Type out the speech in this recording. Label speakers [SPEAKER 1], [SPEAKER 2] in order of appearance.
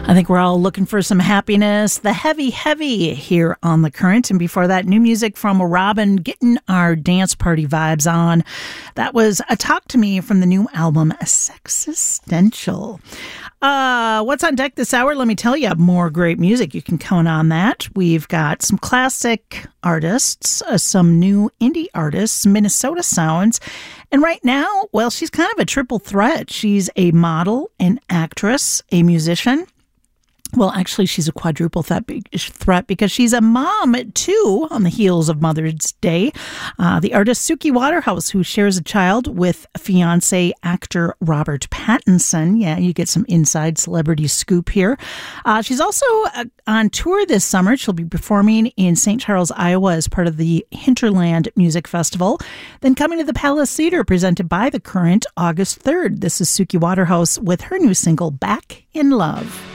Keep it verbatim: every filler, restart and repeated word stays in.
[SPEAKER 1] I think we're all looking for some happiness. The Heavy Heavy here on The Current. And before that, new music from Robin, getting our dance party vibes on. That was a Talk to Me from the new album, Sexistential. Uh, what's on deck this hour? Let me tell you, more great music. You can count on that. We've got some classic artists, uh, some new indie artists, Minnesota sounds. And right now, well, she's kind of a triple threat. She's a model, an actress, a musician. Well, actually, she's a quadruple threat because she's a mom, too, on the heels of Mother's Day. Uh, the artist Suki Waterhouse, who shares a child with fiancé actor Robert Pattinson. Yeah, you get some inside celebrity scoop here. Uh, she's also uh, on tour this summer. She'll be performing in Saint Charles, Iowa as part of the Hinterland Music Festival. Then coming to the Palace Theater, presented by The Current, August third. This is Suki Waterhouse with her new single, Back in Love.